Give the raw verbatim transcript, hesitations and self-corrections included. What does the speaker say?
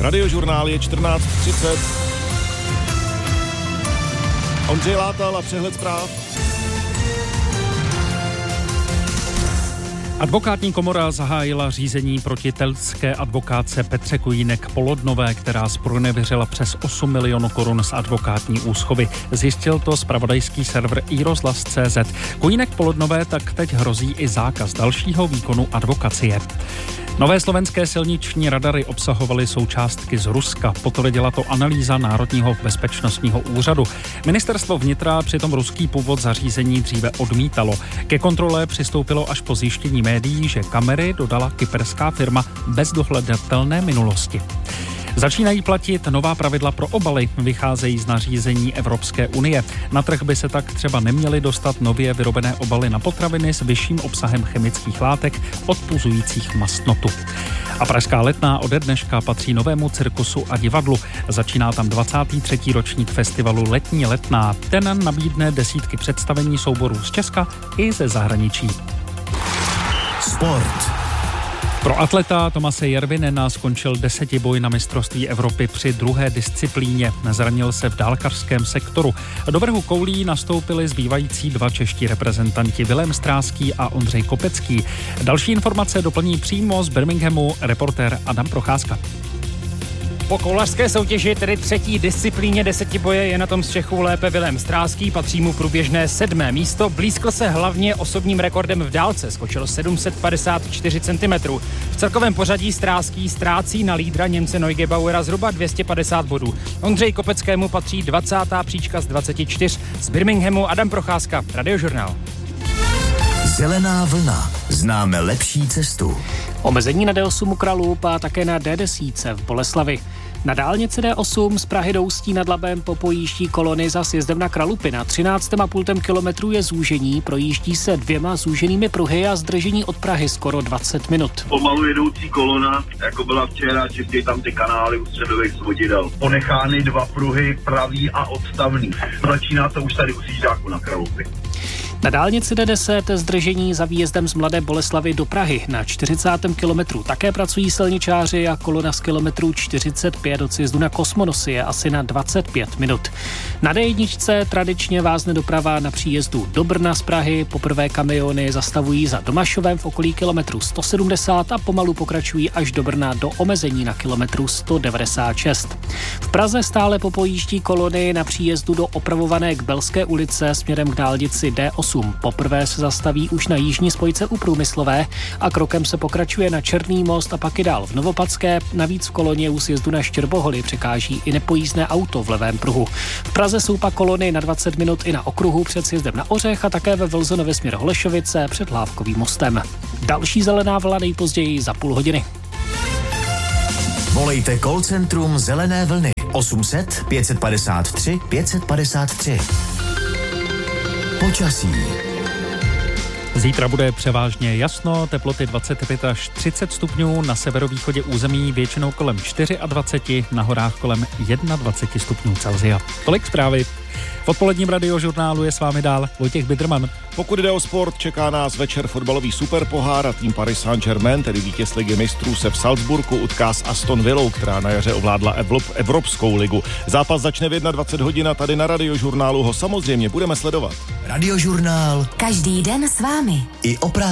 Radiožurnál je čtrnáct třicet. Ondřej Látal a přehled zpráv. Advokátní komora zahájila řízení proti telské advokátce Petře Kujínek-Polodnové, která zpronevěřila přes osm milionů korun z advokátní úschovy. Zjistil to zpravodajský server i rozhlas tečka cé zet. Kujínek-Polodnové tak teď hrozí i zákaz dalšího výkonu advokacie. Nové slovenské silniční radary obsahovaly součástky z Ruska. Potvrdila to analýza Národního bezpečnostního úřadu. Ministerstvo vnitra přitom ruský původ zařízení dříve odmítalo. Ke kontrole přistoupilo až po zjištění médií, že kamery dodala kyperská firma bez dohledatelné minulosti. Začínají platit nová pravidla pro obaly, vycházejí z nařízení Evropské unie. Na trh by se tak třeba neměly dostat nově vyrobené obaly na potraviny s vyšším obsahem chemických látek odpuzujících mastnotu. A pražská Letná ode dneška patří novému cirkusu a divadlu. Začíná tam dvacátý třetí ročník festivalu Letní Letná. Ten nabídne desítky představení souborů z Česka i ze zahraničí. Sport. Pro atleta Tomase Järvinena skončil desetiboj na mistrovství Evropy při druhé disciplíně. Zranil se v dálkařském sektoru. Do vrhu koulí nastoupili zbývající dva čeští reprezentanti Vilém Stráský a Ondřej Kopecký. Další informace doplní přímo z Birminghamu reportér Adam Procházka. Po koulařské soutěži, tedy třetí disciplíně desetiboje, je na tom z Čechů lépe Vilém Stráský, patří mu průběžné sedmé místo, blízkl se hlavně osobním rekordem v dálce, skočil sedm set padesát čtyři centimetrů. V celkovém pořadí Stráský ztrácí na lídra Němce Neugebauera zhruba dvě stě padesát bodů. Ondřej Kopeckému patří dvacátá příčka z dvaceti čtyř. Z Birminghamu Adam Procházka, Radiožurnál. Zelená vlna. Známe lepší cestu. Omezení na D osm u Kralůp a také na D deset v Boleslavi. Na dálnici D osm z Prahy do Ústí nad Labem popojíždí kolony za sjezdem na Kralupy. Na třináct a půl kilometru je zúžení, projíždí se dvěma zúženými pruhy a zdržení od Prahy skoro dvacet minut. Pomalu jedoucí kolona, jako byla včera, čistějí tam ty kanály u středových svodidel. Ponechány dva pruhy, pravý a odstavný. Začíná to už tady u Sížáku na Kralupy. Na dálnici D deset zdržení za výjezdem z Mladé Boleslavy do Prahy. Na čtyřicátém kilometru také pracují silničáři a kolona z kilometru čtyřicet pět od sjezdu na Kosmonosy je asi na dvacet pět minut. Na D jedna tradičně vázne doprava na příjezdu do Brna z Prahy. Poprvé kamiony zastavují za Domašovem v okolí kilometru sto sedmdesát a pomalu pokračují až do Brna do omezení na kilometru sto devadesát šest. V Praze stále popojíždí kolony na příjezdu do opravované Kbelské ulice směrem k dálnici D osm. Poprvé se zastaví už na jižní spojce u Průmyslové a krokem se pokračuje na Černý most a pak i dál v Novopadské. Navíc v koloně u sjezdu na Štěrboholy překáží i nepojízdné auto v levém pruhu. V Praze jsou pak kolony na dvacet minut i na okruhu před sjezdem na Ořech a také ve Vlzonově směr Holešovice před Hlávkovým mostem. Další zelená vlna nejpozději za půl hodiny. Volejte call centrum Zelené vlny osm set pět set padesát tři pět set padesát tři. Počasí. Zítra bude převážně jasno, teploty dvacet pět až třicet stupňů, na severovýchodě území většinou kolem dvacet čtyři, na horách kolem dvacet jedna stupňů Celsia. Tolik zprávy. V odpoledním radiožurnálu je s vámi dál Vojtěch Bidrman. Pokud jde o sport, čeká nás večer fotbalový superpohár a tým Paris Saint-Germain, tedy vítěz ligy mistrů, se v Salzburgu utká s Aston Villou, která na jaře ovládla Evropskou ligu. Zápas začne v dvacet jedna hodin a tady na radiožurnálu ho samozřejmě budeme sledovat. Radiožurnál. Každý den s vámi. I o